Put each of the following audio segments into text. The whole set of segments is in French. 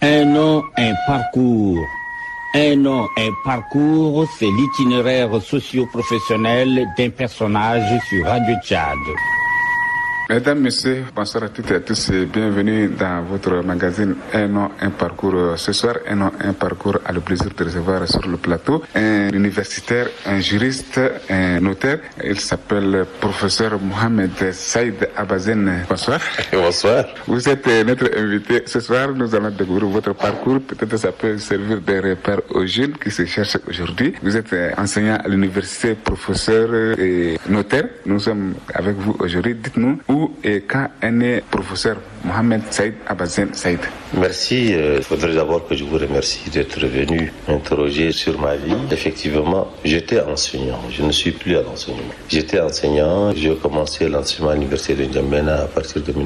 Un nom, un parcours. Un nom, un parcours, c'est l'itinéraire socio-professionnel d'un personnage sur Radio Tchad. Mesdames, Messieurs, bonsoir à toutes et à tous et bienvenue dans votre magazine Un nom, un parcours. Ce soir, Un nom, un parcours a le plaisir de recevoir sur le plateau un universitaire, un juriste, un notaire. Il s'appelle professeur Mohamed Saïd Abazen. Bonsoir. Bonsoir. Vous êtes notre invité. Ce soir, nous allons découvrir votre parcours. Peut-être que ça peut servir de repère aux jeunes qui se cherchent aujourd'hui. Vous êtes enseignant à l'université, professeur et notaire. Nous sommes avec vous aujourd'hui. Dites-nous où et quand est né professeur Mohamed Saïd Abazen Saïd. Merci. Il faudrait d'abord que je vous remercie d'être venu m'interroger sur ma vie. Effectivement, j'étais enseignant. Je ne suis plus à l'enseignement. J'étais enseignant. J'ai commencé l'enseignement à l'université de N'Djamena à partir de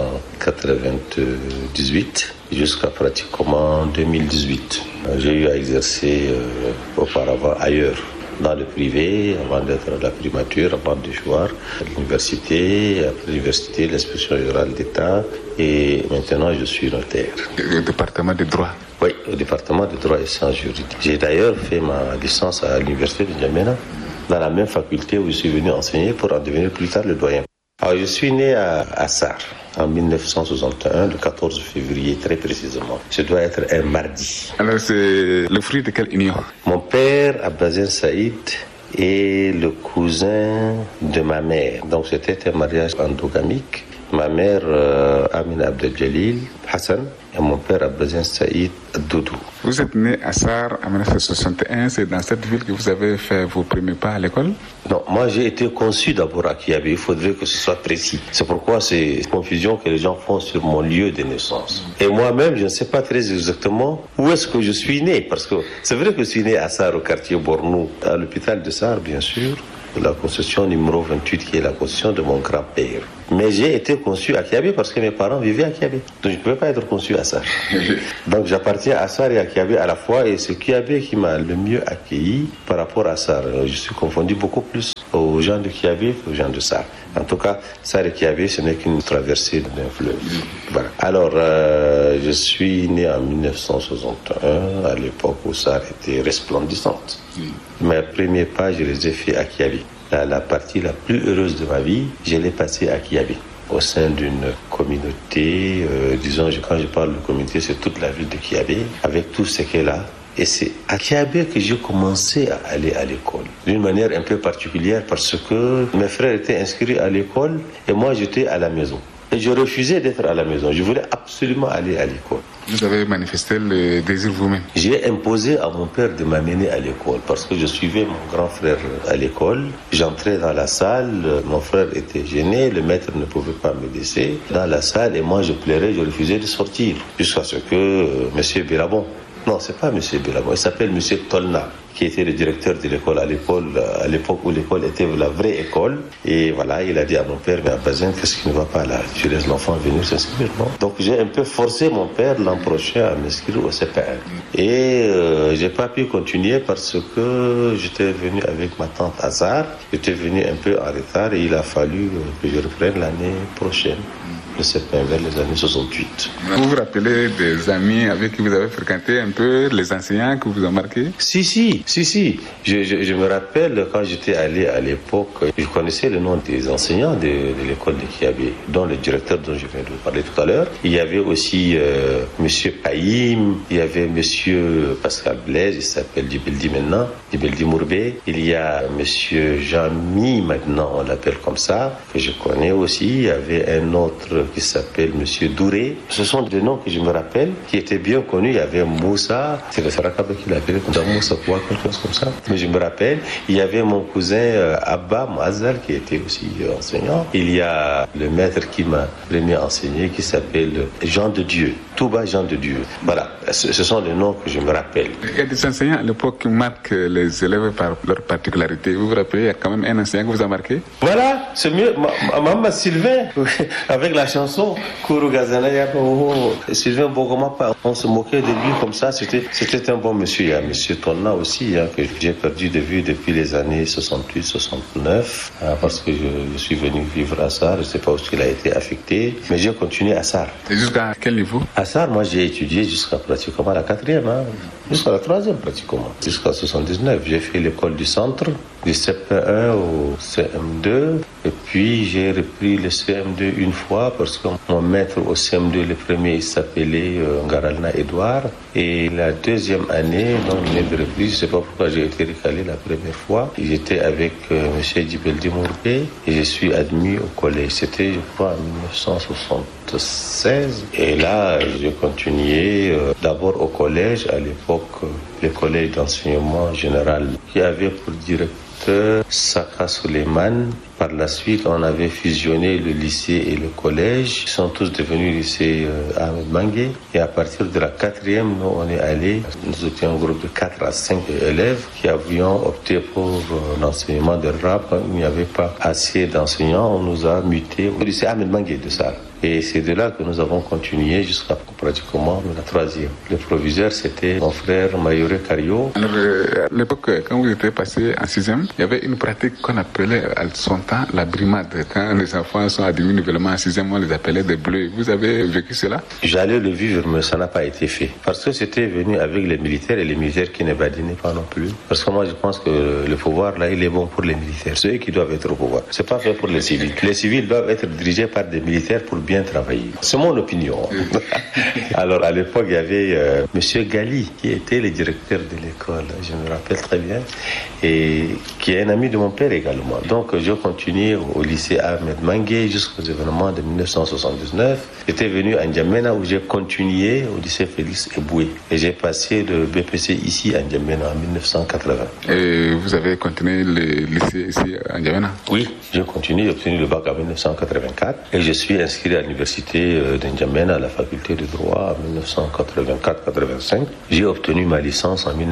1998 jusqu'à pratiquement 2018. J'ai eu à exercer auparavant ailleurs, dans le privé, avant d'être à la primature, avant de choisir à l'université, après l'université, l'inspection générale d'État, et maintenant je suis notaire. Au département de droit. Oui, au département de droit et sciences juridiques. J'ai d'ailleurs fait ma licence à l'université de N'Djamena, dans la même faculté où je suis venu enseigner pour en devenir plus tard le doyen. Alors, je suis né à Assar en 1961, le 14 février très précisément. Ce doit être un mardi. Alors c'est le fruit de quelle union? Mon père, Abazen Saïd, est le cousin de ma mère. Donc c'était un mariage endogamique. Ma mère, Amina Abdel-Jalil Hassan, et mon père, Abazen Saïd Doudou. Vous êtes né à Assar en 1961. C'est dans cette ville que vous avez fait vos premiers pas à l'école? Non, moi j'ai été conçu d'abord à Kiabé. Il faudrait que ce soit précis. C'est pourquoi c'est une confusion que les gens font sur mon lieu de naissance. Et moi-même, je ne sais pas très exactement où est-ce que je suis né. Parce que c'est vrai que je suis né à Assar, au quartier Bornou, à l'hôpital de Assar, bien sûr. La concession numéro 28 qui est la concession de mon grand-père. Mais j'ai été conçu à Kiabé parce que mes parents vivaient à Kiabé. Donc je ne pouvais pas être conçu à Assar. Donc j'appartiens à Assar et à Kiabé à la fois, et c'est Kiabé qui m'a le mieux accueilli par rapport à Assar. Je suis confondu beaucoup plus aux gens de Kiabé qu'aux gens de Assar. En tout cas, Assar et Kiabé, ce n'est qu'une traversée d'un fleuve. Voilà. Alors, je suis né en 1961, à l'époque où Assar était resplendissante. Mes premiers pas, je les ai faits à Kiabé. La partie la plus heureuse de ma vie, je l'ai passée à Kiabé, au sein d'une communauté, disons, quand je parle de communauté, c'est toute la ville de Kiabé, avec tout ce qu'elle a. Et c'est à Kiabé que j'ai commencé à aller à l'école, d'une manière un peu particulière, parce que mes frères étaient inscrits à l'école et moi j'étais à la maison. Et je refusais d'être à la maison, je voulais absolument aller à l'école. Vous avez manifesté le désir vous-même? J'ai imposé à mon père de m'amener à l'école parce que je suivais mon grand frère à l'école. J'entrais dans la salle, mon frère était gêné, le maître ne pouvait pas me laisser dans la salle et moi je pleurais, je refusais de sortir jusqu'à ce que monsieur Birabon, non c'est pas monsieur Birabon, il s'appelle monsieur Tolna, qui était le directeur de l'école à l'époque où l'école était la vraie école. Et voilà, il a dit à mon père, mais Abazen, qu'est-ce qui ne va pas là? Tu laisses l'enfant venir s'inscrire, non? Donc j'ai un peu forcé mon père l'an prochain à m'inscrire au CPR. Et j'ai pas pu continuer parce que j'étais venu avec ma tante Azar. J'étais venu un peu en retard et il a fallu que je reprenne l'année prochaine. Le CPR vers les années 68. Vous vous rappelez des amis avec qui vous avez fréquenté un peu, les enseignants que vous ont marqué? Si. Je me rappelle quand j'étais allé à l'époque, je connaissais le nom des enseignants de l'école de Kiabé, dont le directeur dont je viens de vous parler tout à l'heure. Il y avait aussi monsieur Païm, il y avait monsieur Pascal Blaise, il s'appelle Djibeldi maintenant, Djibeldi Mourbé. Il y a monsieur Jean-Mi maintenant, on l'appelle comme ça, que je connais aussi. Il y avait un autre qui s'appelle monsieur Douré. Ce sont des noms que je me rappelle, qui étaient bien connus. Il y avait Moussa, c'est le Sarakaba qui l'appelait dans Moussa Koua, quelque chose comme ça. Mais je me rappelle, il y avait mon cousin Abba Moazal qui était aussi enseignant. Il y a le maître qui m'a premier enseigné qui s'appelle Jean de Dieu, Touba Jean de Dieu. Voilà, ce sont les noms que je me rappelle. Il y a des enseignants à l'époque qui marquent les élèves par leur particularité. Vous vous rappelez, il y a quand même un enseignant que vous a marqué? Voilà, c'est mieux. Maman Sylvain, avec la chanson, Kourou Gazana Yabo, Sylvain Bogoma, on se moquait de lui comme ça. C'était un bon monsieur. Il y a monsieur Tonna aussi, que j'ai perdu de vue depuis les années 68-69, parce que je suis venu vivre à Sarre. Je ne sais pas où il a été affecté, mais j'ai continué à Sarre. Et jusqu'à quel niveau? À Sarre, moi j'ai étudié jusqu'à pratiquement la 4e, jusqu'à la 3e pratiquement, jusqu'à 79. J'ai fait l'école du centre, du CP1 au CM2, et puis j'ai repris le CM2 une fois parce que mon maître au CM2, le premier, il s'appelait Ngaralna Edouard, et la 2e année, donc je venais de reprise, je ne sais pas pourquoi j'ai été recalé la première fois. J'étais avec M. Djibeldi Mourbe et je suis admis au collège. C'était, je crois, en 1976. Et là, j'ai continué d'abord au collège, à l'époque, le collège d'enseignement général, qui avait pour directeur Saka Suleiman. Par la suite, on avait fusionné le lycée et le collège. Ils sont tous devenus lycée Ahmed Mangué. Et à partir de la 4e, nous, on est allé. Nous étions un groupe de 4 à 5 élèves qui avions opté pour l'enseignement de rap. Il n'y avait pas assez d'enseignants. On nous a mutés au lycée Ahmed Mangué de Sarre. Et c'est de là que nous avons continué jusqu'à pratiquement la 3e. Le proviseur, c'était mon frère Mayore Cario. Alors, à l'époque, quand vous étiez passé en 6e, il y avait une pratique qu'on appelait à son temps la brimade. Quand les enfants sont admis nouvellement en 6e, on les appelait des bleus. Vous avez vécu cela? J'allais le vivre, mais ça n'a pas été fait. Parce que c'était venu avec les militaires et les militaires qui ne badinaient pas non plus. Parce que moi, je pense que le pouvoir, là, il est bon pour les militaires. C'est eux qui doivent être au pouvoir. C'est pas fait pour les civils. Les civils doivent être dirigés par des militaires pour bien travailler. C'est mon opinion. Alors, à l'époque, il y avait Monsieur Gali, qui était le directeur de l'école. Je me rappelle très bien. Et qui est un ami de mon père également. Donc, je continuais au lycée Ahmed Mangué jusqu'aux événements de 1979. J'étais venu à N'Djamena où j'ai continué au lycée Félix Eboué. Et j'ai passé le BPC ici à N'Djamena en 1980. Et vous avez continué le lycée ici à N'Djamena? Oui, j'ai continué, j'ai obtenu le bac en 1984. Et je suis inscrit à l'université de N'Djamena à la faculté de droit en 1984-85. J'ai obtenu ma licence en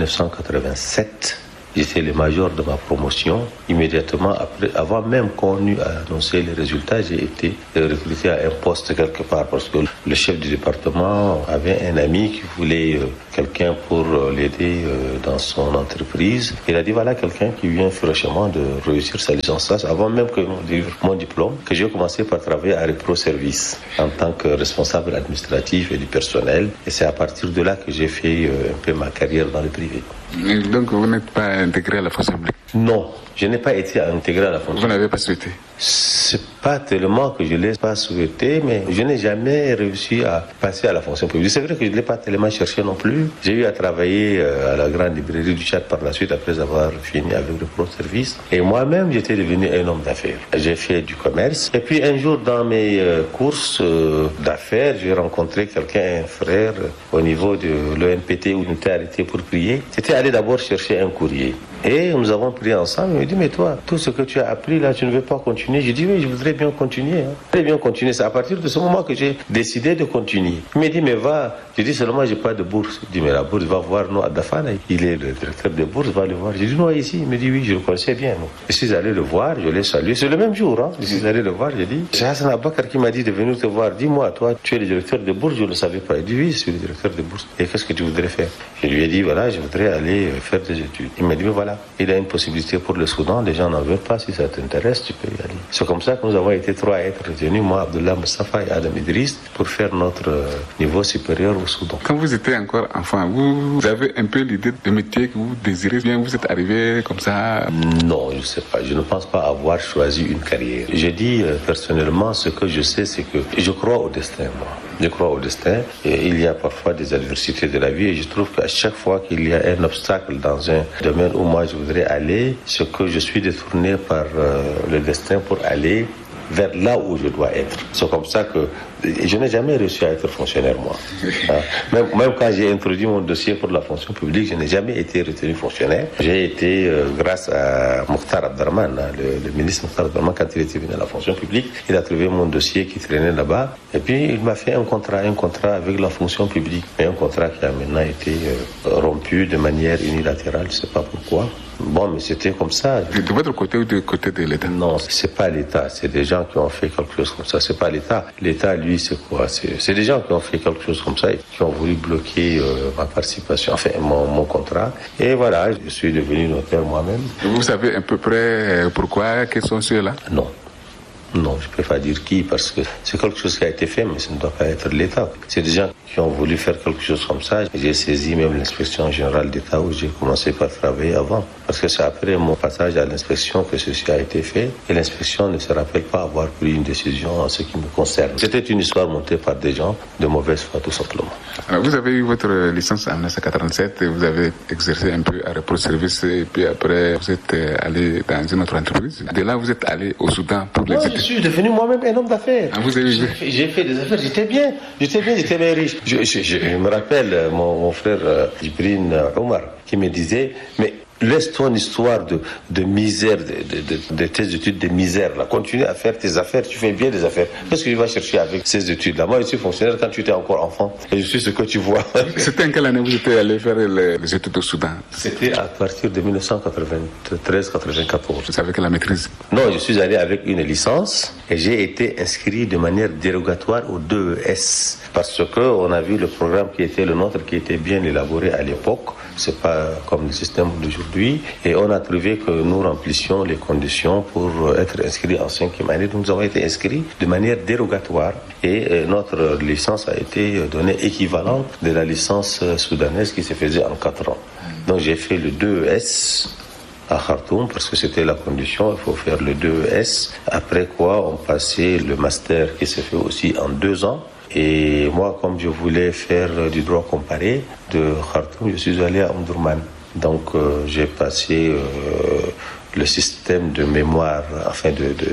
1987. J'étais le major de ma promotion. Immédiatement après, avant même qu'on eût annoncé les résultats, j'ai été recruté à un poste quelque part parce que le chef du département avait un ami qui voulait quelqu'un pour l'aider dans son entreprise. Il a dit voilà quelqu'un qui vient fraîchement de réussir sa licence. Avant même que je délivre mon diplôme, que j'ai commencé par travailler à Repro Service en tant que responsable administratif et du personnel. Et c'est à partir de là que j'ai fait un peu ma carrière dans le privé. Et donc vous n'êtes pas intégré à la fonction publique? Non, je n'ai pas été intégré à la fonction. Vous n'avez pas souhaité? C'est pas tellement que je ne l'ai pas souhaité, mais je n'ai jamais réussi à passer à la fonction publique. C'est vrai que je ne l'ai pas tellement cherché non plus. J'ai eu à travailler à la grande librairie du Tchad par la suite, après avoir fini avec le Pro Service. Et moi-même, j'étais devenu un homme d'affaires. J'ai fait du commerce. Et puis un jour, dans mes courses d'affaires, j'ai rencontré quelqu'un, un frère, au niveau de l'ONPT où nous étions arrêtés pour prier. C'était aller d'abord chercher un courrier. Et nous avons prié ensemble. Il me dit, mais toi, tout ce que tu as appris là, tu ne veux pas continuer? J'ai dit, oui, je voudrais bien continuer. Très bien continuer. C'est à partir de ce moment que j'ai décidé de continuer. Il me dit, mais va. J'ai dit, seulement, j'ai pas de bourse. Il dit, mais la bourse, va voir nous à Dafana. Il est le directeur de bourse, va le voir. J'ai dit, non, ici. Il me dit, oui, je le connaissais bien. Non. Je suis allé le voir, je l'ai salué. C'est le même jour. Je suis allé le voir, j'ai dit, c'est Hassan Abakar qui m'a dit de venir te voir. Dis-moi, toi, tu es le directeur de bourse, je ne le savais pas. Il dit, oui, je suis le directeur de bourse. Et qu'est-ce que tu voudrais faire? Je lui ai dit, voilà, je voudrais aller faire des études. Il m'a dit, mais voilà, il y a une possibilité pour le Soudan, les gens n'en veulent pas, si ça t'intéresse, tu peux y aller. C'est comme ça que nous avons été 3 à être retenus, moi, Abdullah Mustafa et Adam Idriss, pour faire notre niveau supérieur au Soudan. Quand vous étiez encore enfant, vous avez un peu l'idée de métier que vous désirez, bien vous êtes arrivé comme ça? Non, je ne sais pas, je ne pense pas avoir choisi une carrière. Je dis personnellement, ce que je sais, c'est que je crois au destin, moi. Je crois au destin. Et il y a parfois des adversités de la vie et je trouve qu'à chaque fois qu'il y a un obstacle dans un domaine où moi je voudrais aller, c'est que je suis détourné par le destin pour aller vers là où je dois être. C'est comme ça que je n'ai jamais réussi à être fonctionnaire, moi. Même quand j'ai introduit mon dossier pour la fonction publique, je n'ai jamais été retenu fonctionnaire. J'ai été, grâce à Mokhtar Abdraman, le ministre Mokhtar Abdraman, quand il était venu à la fonction publique, il a trouvé mon dossier qui traînait là-bas. Et puis, il m'a fait un contrat avec la fonction publique. Mais un contrat qui a maintenant été rompu de manière unilatérale, je ne sais pas pourquoi. Bon, mais c'était comme ça. De votre côté ou du côté de l'État? Non, c'est pas l'État. C'est des gens qui ont fait quelque chose comme ça. C'est pas l'État. L'État, lui, c'est quoi? C'est des gens qui ont fait quelque chose comme ça et qui ont voulu bloquer ma participation, enfin mon contrat. Et voilà, je suis devenu notaire moi-même. Vous savez à peu près pourquoi? Quels sont ceux-là? Non. Non, je ne peux pas dire qui, parce que c'est quelque chose qui a été fait, mais ça ne doit pas être l'État. C'est des gens qui ont voulu faire quelque chose comme ça. J'ai saisi même l'inspection générale d'État où j'ai commencé par travailler avant. Parce que c'est après mon passage à l'inspection que ceci a été fait. Et l'inspection ne se rappelle pas avoir pris une décision en ce qui me concerne. C'était une histoire montée par des gens de mauvaise foi, tout simplement. Alors, vous avez eu votre licence en 1987 et vous avez exercé un peu à repos service et puis après vous êtes allé dans une autre entreprise. De là, vous êtes allé au Soudan pour les études. Je suis devenu moi-même un homme d'affaires. Ah, vous avez j'ai fait des affaires, j'étais bien riche. Je me rappelle mon frère Ibrahim Omar qui me disait, mais laisse ton histoire de misère, de tes études de misère, là. Continue à faire tes affaires, tu fais bien des affaires. Qu'est-ce que tu vas chercher avec ces études-là? Moi, je suis fonctionnaire quand tu étais encore enfant, et je suis ce que tu vois. C'était en quelle année vous étiez allé faire les études au Soudan? C'était à partir de 1993-94. Vous savez que la maîtrise? Non, je suis allé avec une licence, et j'ai été inscrit de manière dérogatoire au 2ES, parce qu'on a vu le programme qui était le nôtre, qui était bien élaboré à l'époque. C'est pas comme le système d'aujourd'hui. Et on a trouvé que nous remplissions les conditions pour être inscrits en 5e année. Donc nous avons été inscrits de manière dérogatoire. Et notre licence a été donnée équivalente de la licence soudanaise qui se faisait en 4 ans. Donc j'ai fait le 2ES à Khartoum parce que c'était la condition, il faut faire le 2ES. Après quoi, on passait le master qui se fait aussi en 2 ans. Et moi, comme je voulais faire du droit comparé de Khartoum, je suis allé à Omdurman. Donc, j'ai passé le système de mémoire, enfin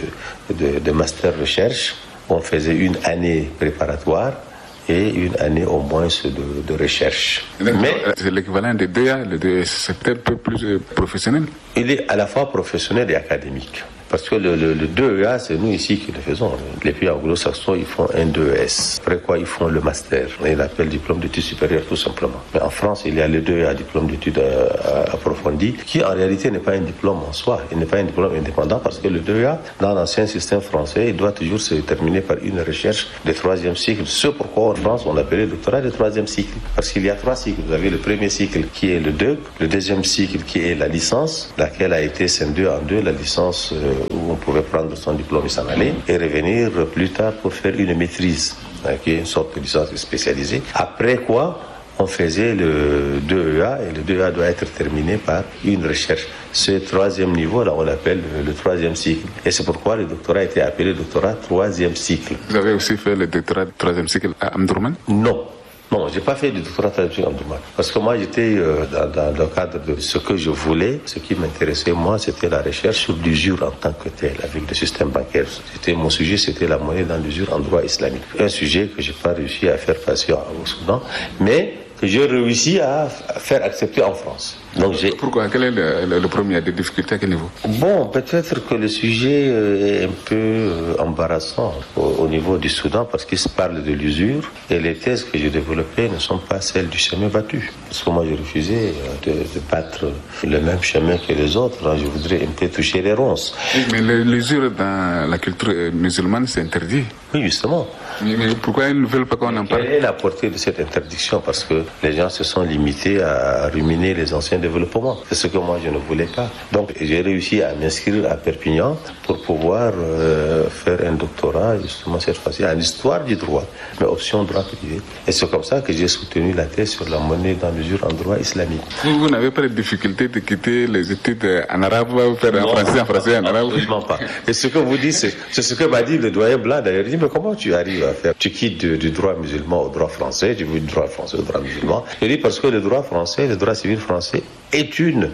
de master recherche. On faisait une année préparatoire et une année au moins de recherche. Mais c'est l'équivalent de 2A, le 2, c'est peut-être un peu plus professionnel. Il est à la fois professionnel et académique. Parce que le 2EA, c'est nous ici qui le faisons. Les pays anglo-saxons, ils font un 2ES. Après quoi, ils font le master. Ils l'appellent diplôme d'études supérieures, tout simplement. Mais en France, il y a le 2EA, diplôme d'études approfondies, qui en réalité n'est pas un diplôme en soi. Il n'est pas un diplôme indépendant parce que le 2EA, dans l'ancien système français, il doit toujours se terminer par une recherche de 3e cycle. Ce pourquoi en France, on appelait le doctorat de 3e cycle. Parce qu'il y a 3 cycles. Vous avez le premier cycle qui est le 2, le deuxième cycle qui est la licence, laquelle a été scindée en 2, la licence où on pouvait prendre son diplôme et s'en aller, et revenir plus tard pour faire une maîtrise, qui est une sorte de licence spécialisée. Après quoi, on faisait le 2EA, et le 2EA doit être terminé par une recherche. Ce 3e niveau-là, on l'appelle le 3e cycle. Et c'est pourquoi le doctorat a été appelé doctorat 3e cycle. Vous avez aussi fait le doctorat 3e cycle à Omdurman? Non, j'ai pas fait du doctorat traduction en Omdurman. Parce que moi, j'étais dans le cadre de ce que je voulais. Ce qui m'intéressait, moi, c'était la recherche sur l'usure en tant que tel, avec le système bancaire. Mon sujet, c'était la monnaie dans l'usure en droit islamique. Un sujet que j'ai pas réussi à faire passer au Soudan, mais que j'ai réussi à faire accepter en France. Donc pourquoi? Quel est le premier des difficultés à quel niveau? Bon, peut-être que le sujet est un peu embarrassant au niveau du Soudan parce qu'il se parle de l'usure et les thèses que j'ai développées ne sont pas celles du chemin battu. Parce que moi, j'ai refusé de battre le même chemin que les autres. Je voudrais un peu toucher les ronces. Mais l'usure dans la culture musulmane, c'est interdit. Oui, justement. Mais pourquoi ils ne veulent pas qu'on en parle? Quelle est la portée de cette interdiction? Parce que les gens se sont limités à ruminer les anciens développements. C'est ce que moi je ne voulais pas. Donc j'ai réussi à m'inscrire à Perpignan pour pouvoir faire un doctorat, justement cette fois-ci, en histoire du droit, mais option droit privé. Et c'est comme ça que j'ai soutenu la thèse sur la monnaie dans l'usure en droit islamique. Vous n'avez pas de difficulté de quitter les études en arabe, faire en français, en arabe? Absolument pas. Et ce que vous dites, c'est ce que m'a dit le doyen Blanc d'ailleurs. Il dit, mais comment tu arrives à faire? Tu quittes du droit musulman au droit français, tu veux du droit français au droit musulman. Je dis parce que le droit français, le droit civil français est une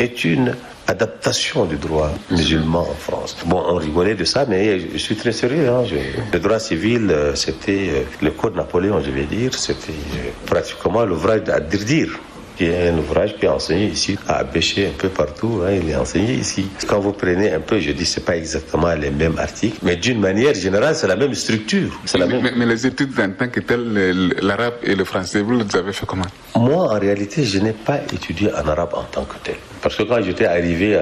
adaptation du droit musulman en France. Bon, on rigolait de ça, mais je suis très sérieux. Le droit civil, c'était le code Napoléon, je vais dire, c'était pratiquement l'ouvrage d'Adirdir, qui est un ouvrage qui est enseigné ici à Béché, un peu partout, il est enseigné ici. Quand vous prenez un peu, je dis, c'est pas exactement les mêmes articles, mais d'une manière générale, c'est la même structure. Mais les études en tant que telles, l'arabe et le français, vous les avez fait comment? Moi, en réalité, je n'ai pas étudié en arabe en tant que tel. Parce que quand j'étais arrivé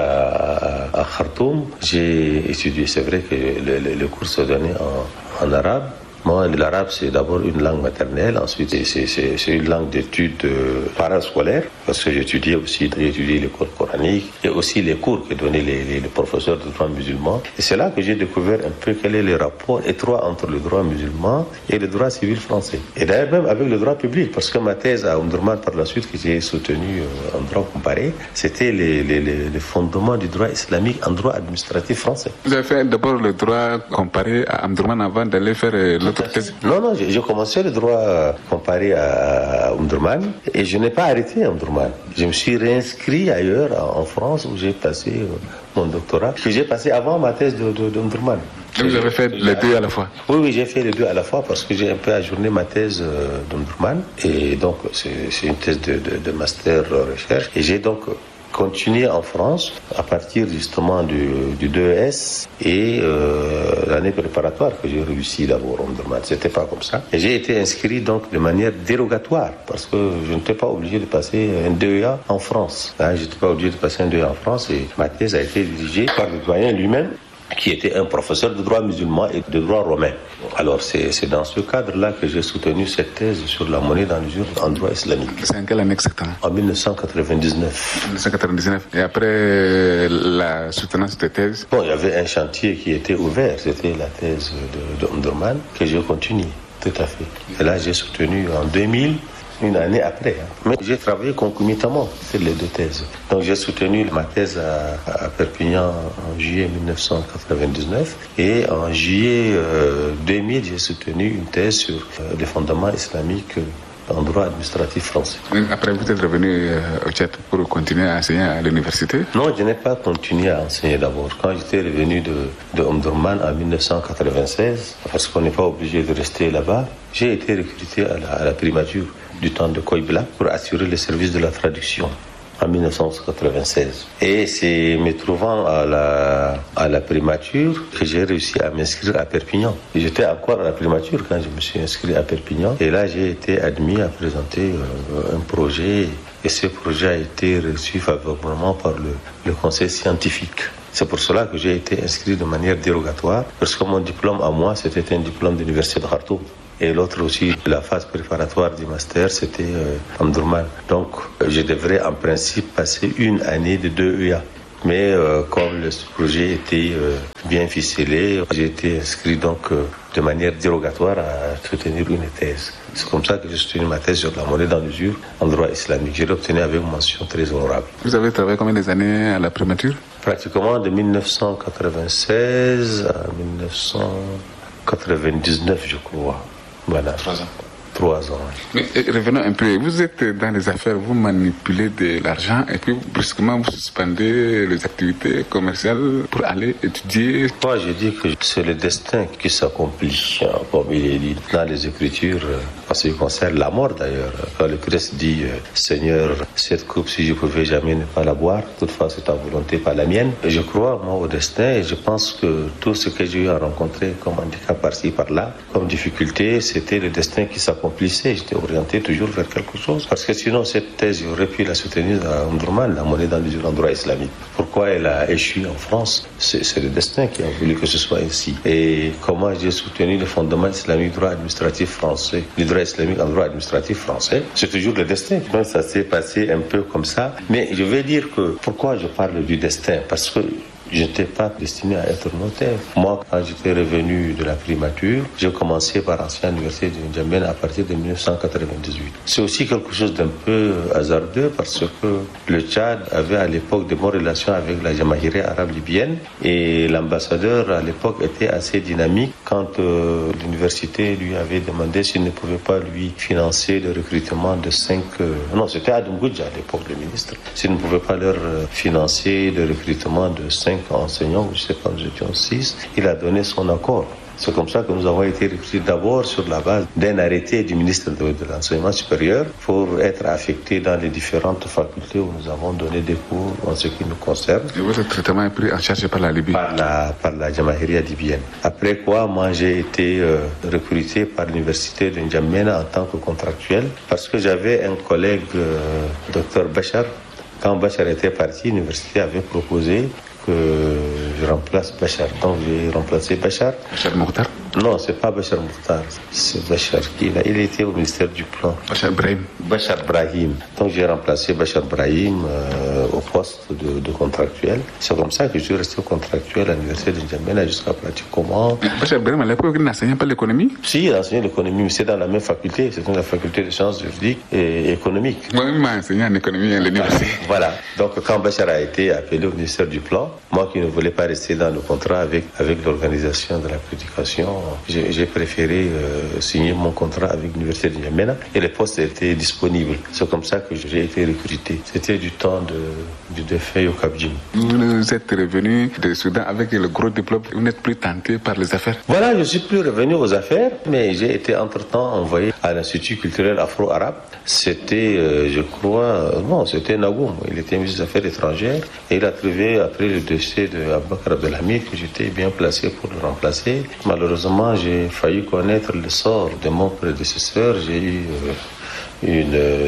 à Khartoum, j'ai étudié. C'est vrai que le cours se donnait en arabe. Moi, l'arabe, c'est d'abord une langue maternelle. Ensuite, c'est une langue d'études parascolaire. Parce que j'ai étudié les cours coraniques et aussi les cours que donnaient les professeurs de droit musulman. Et c'est là que j'ai découvert un peu quel est le rapport étroit entre le droit musulman et le droit civil français. Et d'ailleurs, même avec le droit public. Parce que ma thèse à Omdurman, par la suite, que j'ai soutenue en droit comparé, c'était les fondements du droit islamique en droit administratif français. Vous avez fait d'abord le droit comparé à Omdurman avant d'aller faire l'autre thèse? Non, j'ai commencé le droit comparé à Omdurman et je n'ai pas arrêté à Omdurman. Je me suis réinscrit ailleurs, en France, où j'ai passé mon doctorat, que j'ai passé avant ma thèse d'Omdurman. Vous avez fait les deux à la fois? Oui, j'ai fait les deux à la fois parce que j'ai un peu ajourné ma thèse d'Omdurman. Et donc, c'est une thèse de master recherche. Et j'ai donc continué en France à partir justement du 2S et l'année préparatoire que j'ai réussi d'abord en Omdurman. C'était pas comme ça. Et j'ai été inscrit donc de manière dérogatoire parce que je n'étais pas obligé de passer un 2A en France. Je n'étais pas obligé de passer un 2A en France et ma thèse a été dirigée par le doyen lui-même, qui était un professeur de droit musulman et de droit romain. Alors c'est dans ce cadre-là que j'ai soutenu cette thèse sur la monnaie dans l'usure en droit islamique. C'est en quelle année exactement? En 1999. 1999. Et après la soutenance de thèse? Bon, il y avait un chantier qui était ouvert, c'était la thèse d'Omdurman que j'ai continué, tout à fait. Et là, j'ai soutenu en 2000, une année après. Mais j'ai travaillé concomitamment sur les deux thèses. Donc j'ai soutenu ma thèse à Perpignan en juillet 1999 et en juillet 2000, j'ai soutenu une thèse sur les fondements islamiques en droit administratif français. Après, vous êtes revenu au Tchad pour continuer à enseigner à l'université? Non, je n'ai pas continué à enseigner d'abord. Quand j'étais revenu de Omdurman en 1996, parce qu'on n'est pas obligé de rester là-bas, j'ai été recruté à la primature du temps de Koïbla pour assurer le service de la traduction en 1996. Et c'est me trouvant à la primature que j'ai réussi à m'inscrire à Perpignan. Et j'étais encore à la primature quand je me suis inscrit à Perpignan. Et là, j'ai été admis à présenter un projet. Et ce projet a été reçu favorablement par le conseil scientifique. C'est pour cela que j'ai été inscrit de manière dérogatoire, parce que mon diplôme à moi, c'était un diplôme de l'université de Khartoum. Et l'autre aussi, la phase préparatoire du master, c'était Omdurman. Donc, je devrais en principe passer une année de 2 EA. Mais comme le projet était bien ficelé, j'ai été inscrit donc de manière dérogatoire à soutenir une thèse. C'est comme ça que j'ai soutenu ma thèse sur la monnaie dans l'usure en droit islamique. J'ai obtenu avec une mention très honorable. Vous avez travaillé combien d'années à la primature? Pratiquement de 1996 à 1999, je crois. Voilà. 3 ans. 3 ans. Mais revenons un peu. Vous êtes dans les affaires, vous manipulez de l'argent et puis brusquement vous suspendez les activités commerciales pour aller étudier. Moi, je dis que c'est le destin qui s'accomplit, comme il est dit dans les Écritures, en ce qui concerne la mort d'ailleurs. Quand le Christ dit Seigneur, cette coupe, si je pouvais jamais ne pas la boire, toutefois c'est ta volonté, pas la mienne. Et je crois, moi, au destin et je pense que tout ce que j'ai eu à rencontrer comme handicap par-ci, par-là, comme difficulté, c'était le destin qui s'accomplit. J'étais orienté toujours vers quelque chose. Parce que sinon, cette thèse, j'aurais pu la soutenir à Omdurman, la monnaie dans l'usure en droit islamique. Pourquoi elle a échoué en France? C'est le destin qui a voulu que ce soit ainsi. Et comment j'ai soutenu le fondement islamique du droit administratif français, le droit islamique en droit administratif français? C'est toujours le destin. Donc, ça s'est passé un peu comme ça. Mais je vais dire que pourquoi je parle du destin? Parce que je n'étais pas destiné à être notaire. Moi, quand j'étais revenu de la primature, j'ai commencé par l'ancienne université de N'Djamena à partir de 1998. C'est aussi quelque chose d'un peu hasardeux parce que le Tchad avait à l'époque de bonnes relations avec la Jamahiriyya arabe libyenne et l'ambassadeur à l'époque était assez dynamique quand l'université lui avait demandé s'il ne pouvait pas lui financer le recrutement de 5... non, c'était Adam Goudja à l'époque, le ministre. S'il ne pouvait pas leur financer le recrutement de 5 enseignants, je ne sais pas, nous étions 6, il a donné son accord. C'est comme ça que nous avons été recrutés d'abord sur la base d'un arrêté du ministre de l'Enseignement supérieur pour être affectés dans les différentes facultés où nous avons donné des cours en ce qui nous concerne. Et votre traitement est pris en charge par la Libye? Par la Jamahiriyya libyenne. Après quoi, moi j'ai été recruté par l'université de N'Djamena en tant que contractuel parce que j'avais un collègue, Dr Bachar, Quand Bachar était parti, l'université avait proposé que je remplace Bachar. Donc j'ai remplacé Bachar. Bachar Mokhtar? Non, c'est pas Bachar Mokhtar, c'est Bachar. Il était au ministère du Plan. Bachar Brahim. Bachar Brahim. Donc j'ai remplacé Bachar Brahim au poste de contractuel. C'est comme ça que je suis resté contractuel à l'université de N'Djamena jusqu'à pratiquement... Bachar Brahim, à l'époque, il n'enseignait pas l'économie? Si, il enseignait l'économie, mais c'est dans la même faculté. C'est la faculté de sciences juridiques et économiques. Moi, il m'a enseigné en économie à l'université. Voilà. Donc quand Bachar a été appelé au ministère du Plan, moi qui ne voulais pas rester dans le contrat avec l'organisation de la prédication, j'ai préféré signer mon contrat avec l'université de N'Djamena et les postes étaient disponibles. C'est comme ça que j'ai été recruté. C'était du temps du défait au Cap-Jim. Vous êtes revenu de Soudan avec le gros diplôme. Vous n'êtes plus tenté par les affaires? Voilà, je ne suis plus revenu aux affaires, mais j'ai été entre-temps envoyé à l'Institut culturel afro-arabe. C'était, je crois, non, c'était Nagoum. Il était ministre des Affaires étrangères et il a trouvé, après le décès de Aboubacar Abdelhamid, que j'étais bien placé pour le remplacer. Malheureusement, j'ai failli connaître le sort de mon prédécesseur. J'ai eu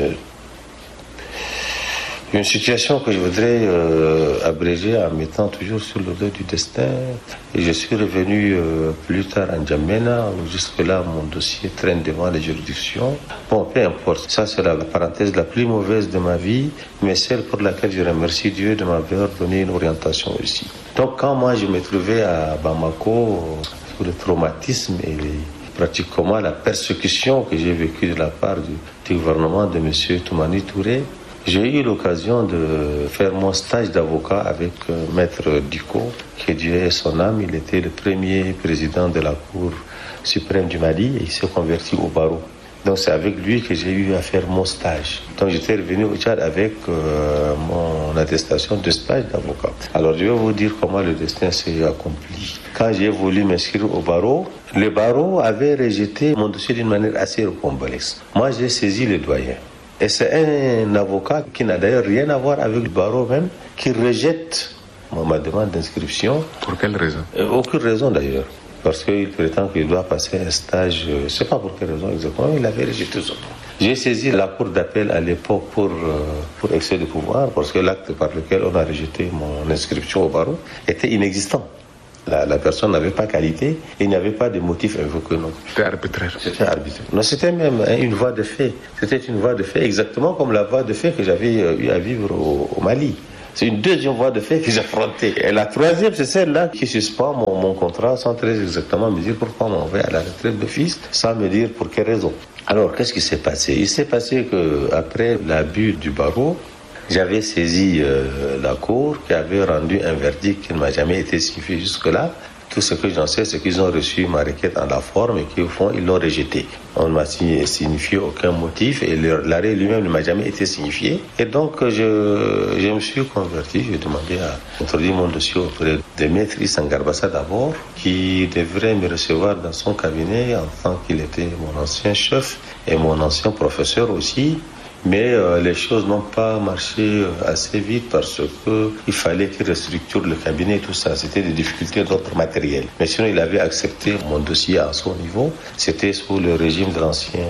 une situation que je voudrais abréger en mettant toujours sur le dos du destin. Et je suis revenu plus tard à N'Djamena, où jusque-là mon dossier traîne devant les juridictions. Bon, peu importe. Ça, c'est la parenthèse la plus mauvaise de ma vie, mais celle pour laquelle je remercie Dieu de m'avoir donné une orientation ici. Donc, quand moi je me trouvais à Bamako, sous le traumatisme et pratiquement la persécution que j'ai vécue de la part du gouvernement de M. Toumani Touré, j'ai eu l'occasion de faire mon stage d'avocat avec Maître Diko, qui Dieu ait son âme. Il était le premier président de la Cour suprême du Mali et il s'est converti au barreau. Donc c'est avec lui que j'ai eu à faire mon stage. Donc j'étais revenu au Tchad avec mon attestation de stage d'avocat. Alors je vais vous dire comment le destin s'est accompli. Quand j'ai voulu m'inscrire au barreau, le barreau avait rejeté mon dossier d'une manière assez rocambolesque. Moi j'ai saisi le doyen. Et c'est un avocat qui n'a d'ailleurs rien à voir avec le barreau même, qui rejette ma demande d'inscription. Pour quelle raison? Aucune raison d'ailleurs. Parce qu'il prétend qu'il doit passer un stage, je ne sais pas pour quelle raison exactement, il avait rejeté ça. J'ai saisi la cour d'appel à l'époque pour excès de pouvoir, parce que l'acte par lequel on a rejeté mon inscription au barreau était inexistant. La personne n'avait pas qualité et il n'y avait pas de motif invoqué. C'était arbitraire. C'était arbitraire. Non, c'était même une voie de fait. C'était une voie de fait exactement comme la voie de fait que j'avais eu à vivre au Mali. C'est une deuxième voie de fait que j'affrontais. Et la troisième, c'est celle-là qui suspend mon contrat sans très exactement me dire pourquoi on m'envoie à la retraite d'office, sans me dire pour quelle raison. Alors, qu'est-ce qui s'est passé? Il s'est passé qu'après l'abus du barreau, j'avais saisi la Cour qui avait rendu un verdict qui ne m'a jamais été signifié jusque-là. Tout ce que j'en sais, c'est qu'ils ont reçu ma requête en la forme et qu'au fond, ils l'ont rejetée. On ne m'a signifié aucun motif et l'arrêt lui-même ne m'a jamais été signifié. Et donc, je me suis converti. J'ai demandé à introduire mon dossier auprès de Maître Issam Garbassa d'abord, qui devrait me recevoir dans son cabinet en tant qu'il était mon ancien chef et mon ancien professeur aussi. Mais les choses n'ont pas marché assez vite parce qu'il fallait qu'il restructure le cabinet et tout ça. C'était des difficultés d'ordre matériel. Mais sinon, il avait accepté mon dossier à son niveau. C'était sous le régime de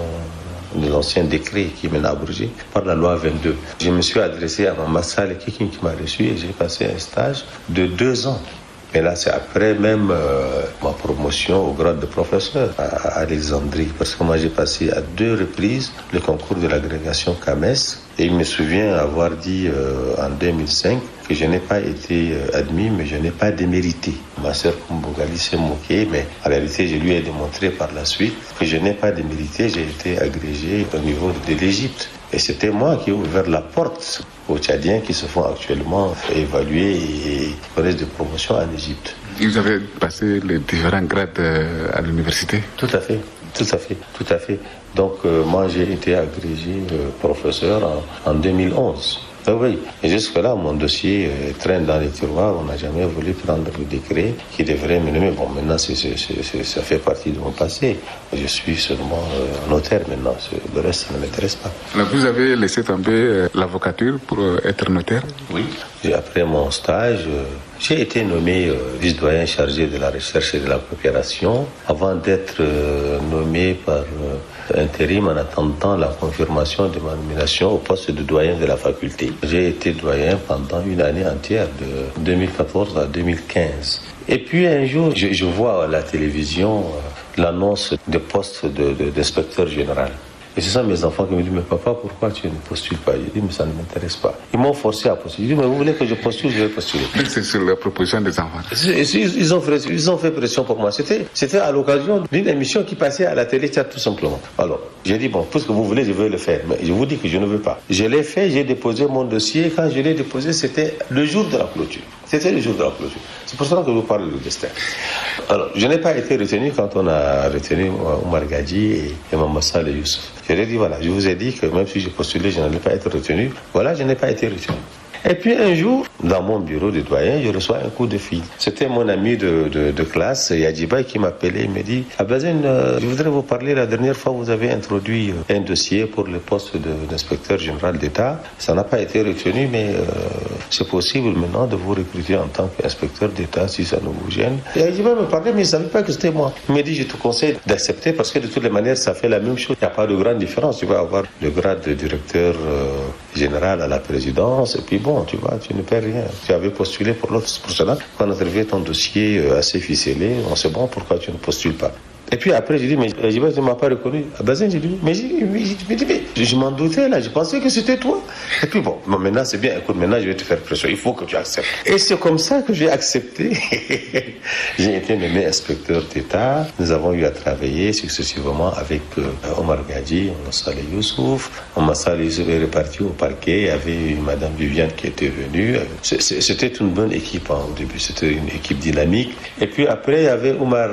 l'ancien décret qui m'a abrogé par la loi 22. Je me suis adressé à Mama Saleh Kikin qui m'a reçu et j'ai passé un stage de 2 ans. Et là, c'est après même ma promotion au grade de professeur à Alexandrie. Parce que moi, j'ai passé à 2 reprises le concours de l'agrégation CAMES. Et il me souvient avoir dit en 2005 que je n'ai pas été admis, mais je n'ai pas démérité. Ma sœur Kumbogali s'est moquée, mais en réalité, je lui ai démontré par la suite que je n'ai pas démérité. J'ai été agrégé au niveau de l'Égypte. Et c'était moi qui ai ouvert la porte aux Tchadiens qui se font actuellement évaluer et connaissent des promotions en Égypte. Vous avez passé les différents grades à l'université? Tout à fait. Donc moi j'ai été agrégé professeur en 2011. Oui, et jusque-là, mon dossier traîne dans les tiroirs. On n'a jamais voulu prendre le décret qui devrait me nommer. Bon, maintenant, ça fait partie de mon passé. Je suis seulement notaire maintenant. Le reste, ça ne m'intéresse pas. Alors, vous avez laissé tomber l'avocature pour être notaire? Oui. Après mon stage, J'ai été nommé vice-doyen chargé de la recherche et de la coopération avant d'être nommé par intérim en attendant la confirmation de ma nomination au poste de doyen de la faculté. J'ai été doyen pendant une année entière, de 2014 à 2015. Et puis un jour, je vois à la télévision l'annonce des postes d'inspecteur général. Et c'est ça mes enfants qui me disent, mais papa, pourquoi tu ne postules pas? J'ai dit, mais ça ne m'intéresse pas. Ils m'ont forcé à postuler. J'ai dit, mais vous voulez que je postule, je vais postuler. C'est sur la proposition des enfants. Ils ont fait pression pour moi. C'était à l'occasion d'une émission qui passait à la télé, tout simplement. Alors, j'ai dit, bon, puisque vous voulez, je vais le faire. Mais je vous dis que je ne veux pas. Je l'ai fait, j'ai déposé mon dossier. Quand je l'ai déposé, c'était le jour de la clôture. C'était le jour de la clôture. C'est pour ça que je vous parle du destin. Alors, je n'ai pas été retenu quand on a retenu Oumar Gadji et Maman Saleh Youssouf. Je lui ai dit, voilà, je vous ai dit que même si j'ai postulé, je n'allais pas être retenu. Voilà, je n'ai pas été retenu. Et puis un jour, dans mon bureau de doyen, je reçois un coup de fil. C'était mon ami de classe, Yadjiba, qui m'appelait. Il me dit, Abazen, je voudrais vous parler. La dernière fois, vous avez introduit un dossier pour le poste d'inspecteur général d'État. Ça n'a pas été retenu, mais c'est possible maintenant de vous recruter en tant qu'inspecteur d'État si ça ne vous gêne. Et Yadjiba me parlait, mais il ne savait pas que c'était moi. Il me dit, je te conseille d'accepter parce que de toutes les manières, ça fait la même chose. Il n'y a pas de grande différence. Tu vas avoir le grade de directeur général à la présidence. Et puis bon, tu vois, tu ne perds rien. Tu avais postulé pour l'autre. C'est pour cela qu'on a trouvé ton dossier assez ficelé. On sait bon, pourquoi tu ne postules pas? Et puis après, j'ai dit, mais tu ne m'as pas reconnu. Ah ben, j'ai dit, mais je m'en doutais là, je pensais que c'était toi. Et puis bon, maintenant c'est bien, écoute, maintenant je vais te faire pression, il faut que tu acceptes. Et c'est comme ça que j'ai accepté. J'ai été nommé inspecteur d'État. Nous avons eu à travailler successivement avec Oumar Gadji, Maman Saleh Youssouf. Maman Saleh Youssouf est reparti au parquet, il y avait Madame Viviane qui était venue. C'était une bonne équipe au début, c'était une équipe dynamique. Et puis après, il y avait Oumar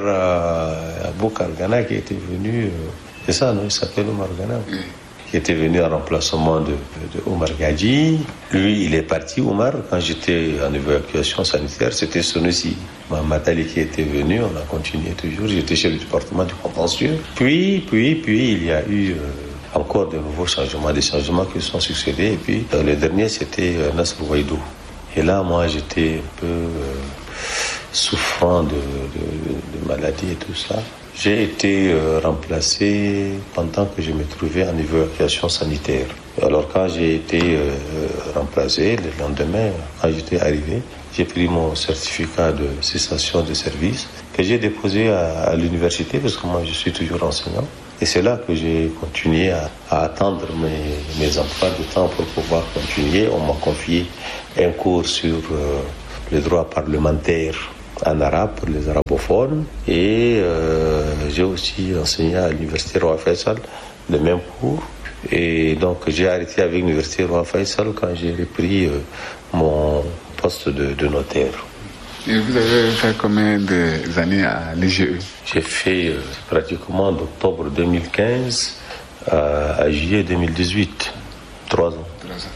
Boukar Ghana qui était venu, c'est ça, non? Il s'appelle Oumar Ghana, qui était venu en remplacement de Oumar Gadji. Lui, il est parti, Oumar, quand j'étais en évacuation sanitaire, c'était Sonossi Matali qui était venu, on a continué toujours, j'étais chez le département du contentieux. Puis, il y a eu encore de nouveaux changements, des changements qui se sont succédés, et puis le dernier, c'était Nasr Ouaïdou. Et là, moi, j'étais un peu souffrant de maladie et tout ça. J'ai été remplacé pendant que je me trouvais en évacuation sanitaire. Alors quand j'ai été remplacé, le lendemain, quand j'étais arrivé, j'ai pris mon certificat de cessation de service que j'ai déposé à l'université parce que moi je suis toujours enseignant. Et c'est là que j'ai continué à attendre mes emplois de temps pour pouvoir continuer. On m'a confié un cours sur le droit parlementaire en arabe pour les arabophones et j'ai aussi enseigné à l'université Roi Faisal le même cours et donc j'ai arrêté avec l'université Roi Faisal quand j'ai repris mon poste de notaire. Et vous avez fait combien d'années à l'IGE? J'ai fait pratiquement d'octobre 2015 à juillet 2018, 3 ans.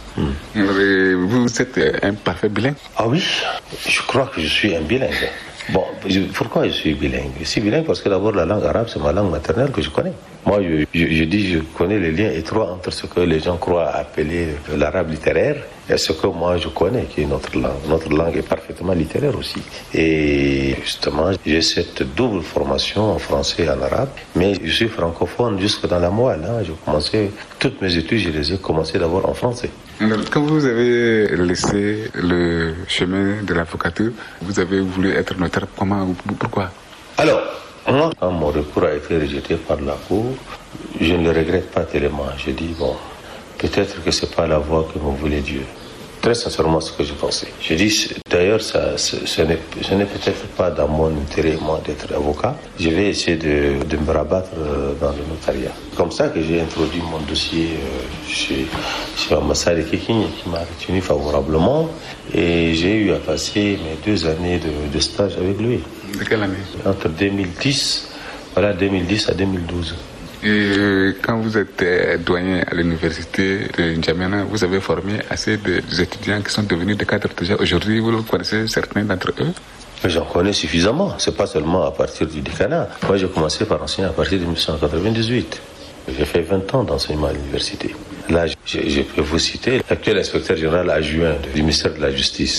Vous êtes un parfait bilingue? Ah oui, je crois que je suis un bilingue. Bon, pourquoi je suis bilingue? Je suis bilingue parce que d'abord la langue arabe, c'est ma langue maternelle que je connais. Moi, je dis, je connais les liens étroits entre ce que les gens croient appeler l'arabe littéraire et ce que moi je connais, qui est notre langue. Notre langue est parfaitement littéraire aussi. Et justement, j'ai cette double formation en français et en arabe, mais je suis francophone jusque dans la moelle. J'ai commencé, toutes mes études, je les ai commencées d'abord en français. Alors, quand vous avez laissé le chemin de l'avocature, vous avez voulu être notaire, comment, pourquoi? Alors, moi, quand mon recours a été rejeté par la Cour, je ne le regrette pas tellement. Je dis, bon, peut-être que c'est pas la voie que me voulait Dieu. Très sincèrement, ce que je pensais. Je dis, d'ailleurs, ce n'est peut-être pas dans mon intérêt, moi, d'être avocat. Je vais essayer de me rabattre dans le notariat. Comme ça que j'ai introduit mon dossier chez Amassali Kekini, qui m'a retenu favorablement. Et j'ai eu à passer mes 2 années de stage avec lui. De quelle année? Entre 2010 à 2012. Et quand vous êtes doyen à l'université de N'Djamena, vous avez formé assez d'étudiants qui sont devenus des cadres déjà aujourd'hui. Vous connaissez certains d'entre eux? Mais j'en connais suffisamment. C'est pas seulement à partir du décanat. Moi, j'ai commencé par enseigner à partir de 1998. J'ai fait 20 ans d'enseignement à l'université. Là, je peux vous citer l'actuel inspecteur général adjoint du ministère de la Justice.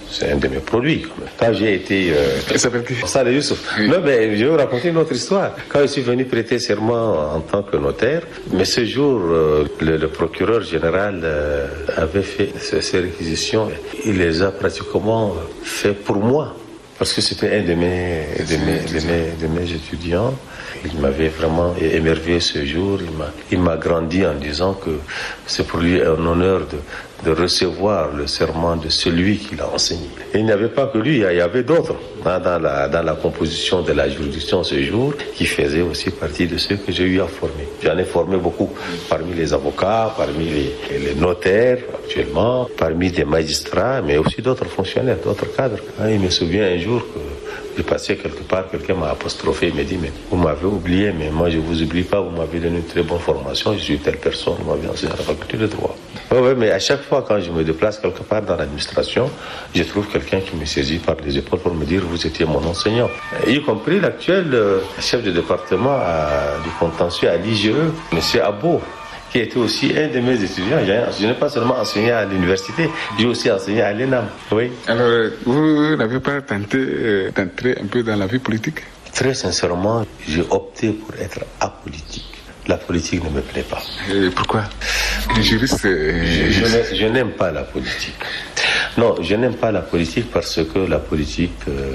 C'est un de mes produits. Quand même. Quand j'ai été... Il s'appelle qui? Saleh Youssouf. Oui. Non, mais je vais vous raconter une autre histoire. Quand je suis venu prêter serment en tant que notaire, mais ce jour, le procureur général avait fait ces réquisitions. Il les a pratiquement fait pour moi. Parce que c'était un de mes étudiants. Il m'avait vraiment émerveillé ce jour. Il m'a grandi en disant que c'est pour lui un honneur de recevoir le serment de celui qui l'a enseigné. Et il n'y avait pas que lui, il y avait d'autres dans la composition de la juridiction ce jour qui faisaient aussi partie de ceux que j'ai eu à former. J'en ai formé beaucoup parmi les avocats, parmi les notaires actuellement, parmi des magistrats, mais aussi d'autres fonctionnaires, d'autres cadres. Il me souvient un jour que j'ai passé quelque part, quelqu'un m'a apostrophé, il m'a dit, mais vous m'avez oublié, mais moi je ne vous oublie pas, vous m'avez donné une très bonne formation, je suis telle personne, vous m'avez enseigné à la faculté de droit. Oui, mais à chaque fois quand je me déplace quelque part dans l'administration, je trouve quelqu'un qui me saisit par les épaules pour me dire, vous étiez mon enseignant. Y compris l'actuel chef de département du contentieux à l'IGE, M. Abo, qui était aussi un de mes étudiants. Je n'ai pas seulement enseigné à l'université, j'ai aussi enseigné à l'ENAM. Oui. Alors, vous n'avez pas tenté d'entrer un peu dans la vie politique? Très sincèrement, j'ai opté pour être apolitique. La politique ne me plaît pas. Et pourquoi? Les juristes... Je n'aime pas la politique. Non, je n'aime pas la politique parce que la politique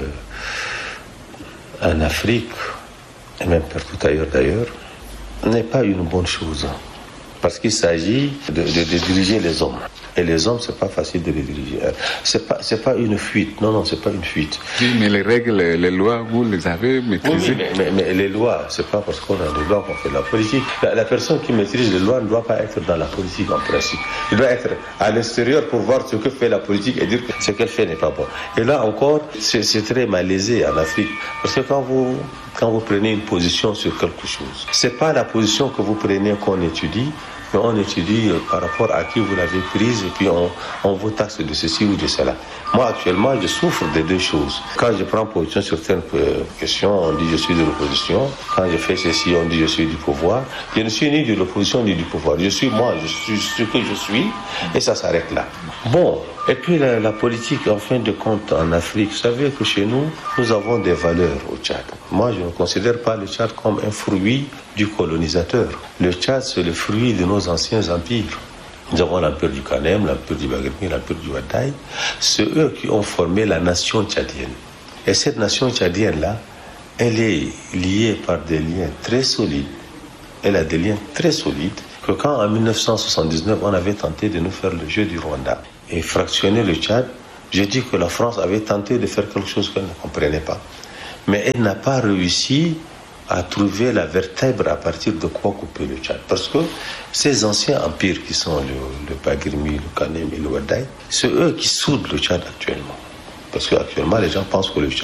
en Afrique, et même partout ailleurs d'ailleurs, n'est pas une bonne chose. Parce qu'il s'agit de diriger les hommes. Et les hommes, c'est pas facile de les diriger. C'est pas une fuite. Non, c'est pas une fuite. Oui, mais les règles, les lois, vous les avez maîtrisées. Oui, mais les lois, c'est pas parce qu'on a des lois qu'on fait de la politique. La personne qui maîtrise les lois ne doit pas être dans la politique en principe. Il doit être à l'extérieur pour voir ce que fait la politique et dire que ce qu'elle fait n'est pas bon. Et là encore, c'est très malaisé en Afrique. Parce que quand vous prenez une position sur quelque chose, c'est pas la position que vous prenez qu'on étudie, mais on étudie par rapport à qui vous l'avez prise et puis on vous taxe de ceci ou de cela. Moi, actuellement, je souffre de deux choses. Quand je prends position sur certaines questions, on dit je suis de l'opposition. Quand je fais ceci, on dit je suis du pouvoir. Je ne suis ni de l'opposition ni du pouvoir. Je suis moi, je suis ce que je suis et ça s'arrête là. Bon, et puis la politique, en fin de compte, en Afrique, vous savez que chez nous, nous avons des valeurs au Tchad. Moi, je ne considère pas le Tchad comme un fruit du colonisateur. Le Tchad, c'est le fruit de nos anciens empires. Nous avons l'empire du Kanem, l'empire du Bagrami, l'empire du Wadaï. C'est eux qui ont formé la nation tchadienne. Et cette nation tchadienne-là, elle est liée par des liens très solides. Elle a des liens très solides que quand en 1979, on avait tenté de nous faire le jeu du Rwanda et fractionner le Tchad, je dis que la France avait tenté de faire quelque chose qu'elle ne comprenait pas. Mais elle n'a pas réussi à trouver la vertèbre à partir de quoi couper le Tchad. Parce que ces anciens empires qui sont le Bagrimi, le Kanem et le Wadaï, c'est eux qui soudent le Tchad actuellement. Parce qu'actuellement, les gens pensent que le Tchad